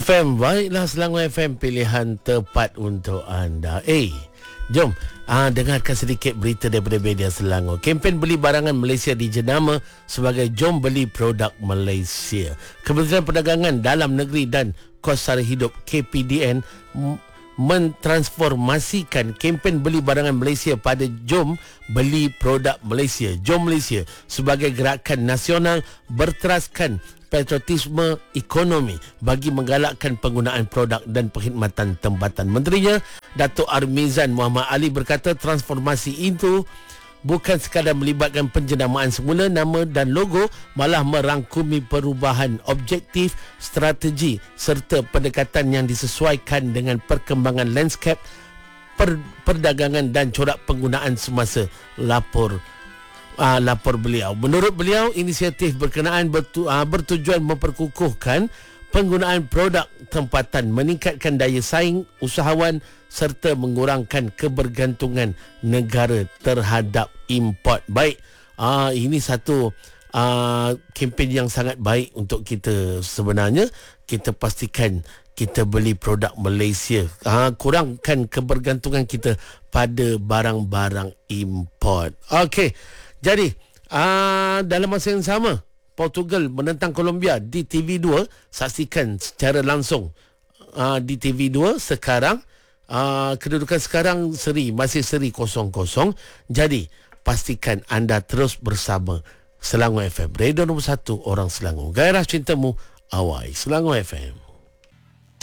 FM, baiklah Selangor FM, pilihan tepat untuk anda. Jom dengarkan sedikit berita daripada media Selangor. Kempen beli barangan Malaysia dijenama sebagai Jom Beli Produk Malaysia. Kementerian Perdagangan Dalam Negeri dan Kos Sara Hidup KPDN mentransformasikan kempen beli barangan Malaysia pada Jom Beli Produk Malaysia, Jom Malaysia, sebagai gerakan nasional berteraskan patriotisme ekonomi bagi menggalakkan penggunaan produk dan perkhidmatan tempatan. Menterinya Datuk Armizan Muhammad Ali berkata transformasi itu bukan sekadar melibatkan penjenamaan semula nama dan logo, malah merangkumi perubahan objektif, strategi serta pendekatan yang disesuaikan dengan perkembangan lanskap perdagangan dan corak penggunaan semasa lapor beliau. Menurut beliau, inisiatif berkenaan bertujuan memperkukuhkan penggunaan produk tempatan, meningkatkan daya saing usahawan serta mengurangkan kebergantungan negara terhadap import. Baik, ini satu kempen yang sangat baik untuk kita sebenarnya. Kita pastikan kita beli produk Malaysia, kurangkan kebergantungan kita pada barang-barang import. Okey, jadi dalam masa yang sama, Portugal menentang Colombia di TV2. Saksikan secara langsung di TV2 sekarang. Kedudukan sekarang masih seri 0-0. Jadi pastikan anda terus bersama Selangor FM, radio nombor 1 orang Selangor. Gairah cintamu, awai Selangor FM.